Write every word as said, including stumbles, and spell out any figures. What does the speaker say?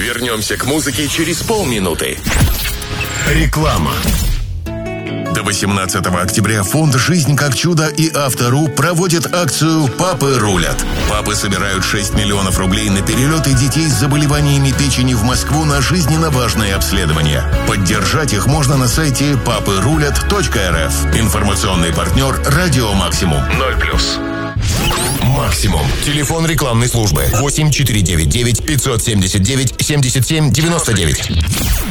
Вернемся к музыке через полминуты. Реклама. До восемнадцатого октября фонд «Жизнь как чудо» и Авто.ру проводят акцию «Папы рулят». Папы собирают шесть миллионов рублей на перелеты детей с заболеваниями печени в Москву на жизненно важные обследования. Поддержать их можно на сайте папы рулят точка эр эф. Информационный партнер «Радио Максимум». Ноль плюс. Максимум. Телефон рекламной службы восемь четыре девять девять пятьсот семьдесят девять семьдесят семь девяносто девять.